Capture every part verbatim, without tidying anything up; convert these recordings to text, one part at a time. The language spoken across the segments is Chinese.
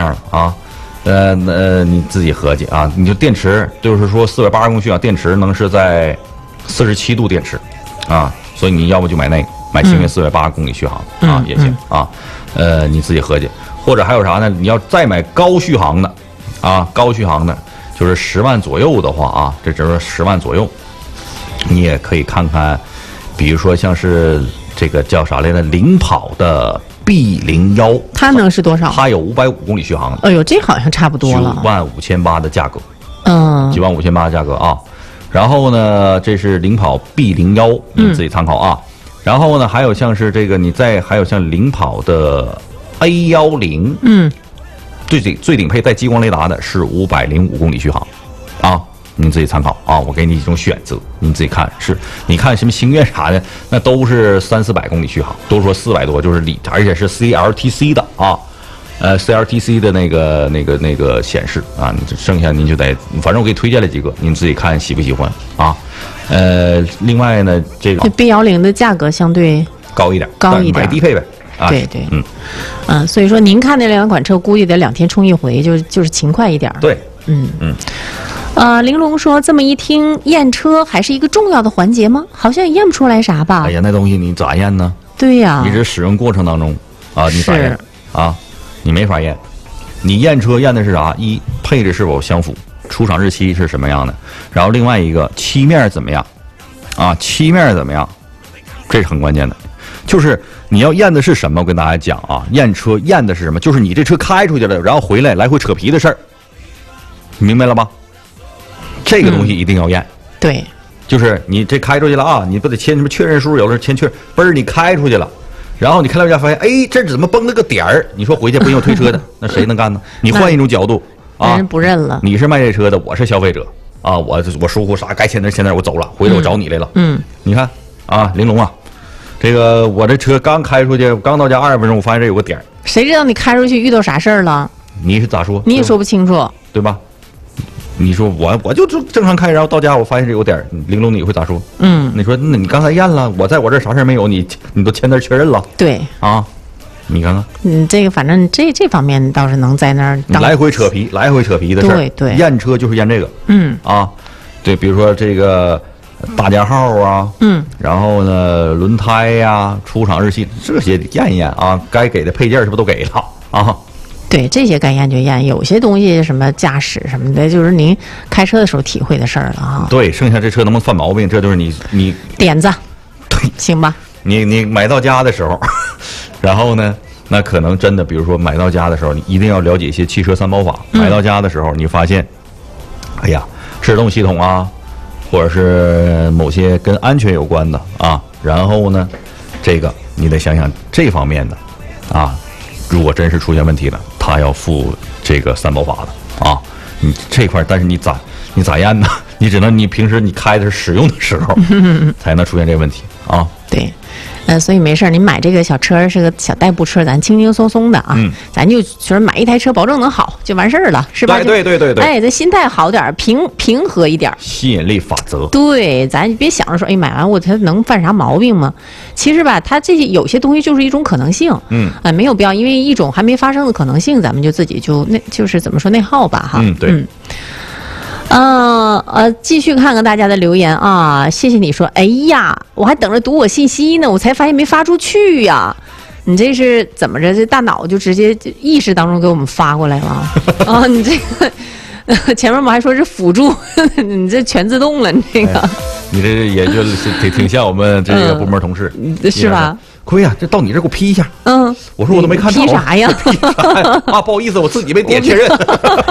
了啊。呃呃，你自己合计啊，你就电池，就是说四百八十公里续航，电池能是在四十七度电池啊，所以你要不就买那个，买星越四百八十公里续航、嗯、啊也行啊。呃，你自己合计，或者还有啥呢？你要再买高续航的啊，高续航的，就是十万左右的话啊，这只是十万左右，你也可以看看，比如说像是这个叫啥来着，领跑的。B 零幺， 它能是多少？ 它有五百五公里续航的。 哎呦，这好像差不多了。 九万五千八的价格， 嗯， 九万五千八的价格啊。然后呢，这是领跑 B 零幺，你自己参考啊。嗯、然后呢，还有像是这个，你再还有像领跑的 A 幺零， 嗯， 最顶最顶配带激光雷达的是五百零五公里续航，啊。你自己参考啊，我给你一种选择，你自己看是，你看什么星越啥的，那都是三四百公里续航，都说四百多就是里，而且是 C L T C 的啊，呃 C L T C 的那个那个那个显示啊，你剩下您就得，反正我给你推荐了几个，您自己看喜不喜欢啊。呃，另外呢，这个 B 幺零的价格相对高一点， 高一点， 买低配呗。啊、 对对， 嗯嗯，所以说您看那两款车，估计得两天充一回，就就是勤快一点。 对， 嗯嗯。 呃，玲珑说，这么一听，验车还是一个重要的环节吗？好像也验不出来啥吧？ 哎呀，那东西你咋验呢？ 对呀、啊， 你这使用过程当中啊，你咋验啊？你没法验。你验车验的是啥？一，配置是否相符，出厂日期是什么样的，然后另外一个漆面怎么样啊？漆面怎么样？这是很关键的。就是你要验的是什么？我跟大家讲啊，验车验的是什么？就是你这车开出去了，然后回来来回扯皮的事儿，你明白了吗？这个东西一定要验、嗯， 对， 就是你这开出去了啊，你不得签什么确认书？有的签确，不是你开出去了，然后你开到家发现，哎，这怎么崩了个点儿？你说回去不用推车的，那谁能干呢？你换一种角度啊， 人不认了。 你是卖这车的，我是消费者啊，我我疏忽啥该签那签那，我走了，回来我找你来了。 嗯， 你看啊，玲珑啊，这个我这车刚开出去，刚到家二十分钟，我发现这有个点儿。 谁知道你开出去遇到啥事儿了？ 你是咋说？ 你也说不清楚， 对吧？你说我我就正常开，然后到家我发现这有点，玲珑你会咋说？ 嗯， 你说那你刚才验了，我在我这啥事没有，你你都签字确认了， 对啊，你看看， 嗯，这个反正这这方面倒是能在那儿来回扯皮，来回扯皮的事儿， 对对， 验车就是验这个， 嗯啊，对，比如说这个大件号啊， 嗯， 然后呢轮胎呀、啊、出厂日期这些验一验啊，该给的配件是不是都给了啊？ 对，这些该验就验，有些东西什么驾驶什么的，就是您开车的时候体会的事儿了啊。 对，剩下这车能不能犯毛病，这就是你你点子，行吧？ 你你买到家的时候，然后呢，那可能真的，比如说买到家的时候，你一定要了解一些汽车三包法。嗯、买到家的时候，你发现，哎呀，制动系统啊，或者是某些跟安全有关的啊，然后呢，这个你得想想这方面的啊。如果真是出现问题了，他要负这个三包法的啊！你这块，但是你咋你咋验呢？你只能你平时你开的是使用的时候，才能出现这个问题啊。 对，呃，所以没事，您买这个小车是个小代步车，咱轻轻松松的啊，嗯、咱就觉得买一台车保证能好就完事儿了，是吧？ 对对对对对。 哎，咱心态好点，平平和一点。 吸引力法则。 对，咱别想着说，哎，买完我它能犯啥毛病吗？其实吧，它这些有些东西就是一种可能性， 嗯， 啊、呃，没有必要因为一种还没发生的可能性，咱们就自己就那就是怎么说内耗吧，哈。 嗯，对。嗯呃呃，继续看看大家的留言啊！谢谢你说，哎呀，我还等着读我信息呢，我才发现没发出去呀！你这是怎么着？这大脑就直接意识当中给我们发过来了啊！你这个前面我们还说是辅助，你这全自动了，你这个，哎、 你这也就是挺挺像我们这个部门同事， 嗯、是吧？ 亏呀，这到你这给我批一下。 嗯， 我说我都没看到。 批啥呀？ 批啥呀？啊，不好意思，我自己没点确认。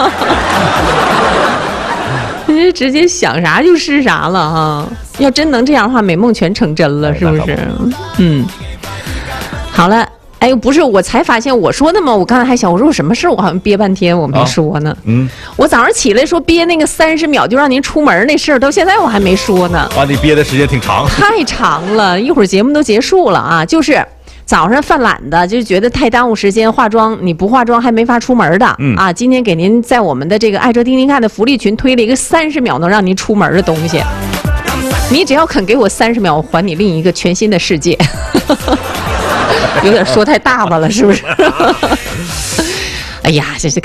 你这直接想啥就是啥了哈！要真能这样的话，美梦全成真了，是不是？嗯，好了，哎呦，不是，我才发现我说的嘛，我刚才还想，我说我什么事，我好像憋半天我没说呢。啊、 嗯， 我早上起来说憋那个三十秒就让您出门那事儿，到现在我还没说呢。 啊，你憋的时间挺长。 太长了，一会儿节目都结束了啊，就是。早上犯懒的，就觉得太耽误时间，化妆你不化妆还没法出门的、 嗯、 啊！今天给您在我们的这个爱车听听看的福利群推了一个三十秒能让您出门的东西，你只要肯给我三十秒，我还你另一个全新的世界。有点说太大吧了，是不是？哎呀，这是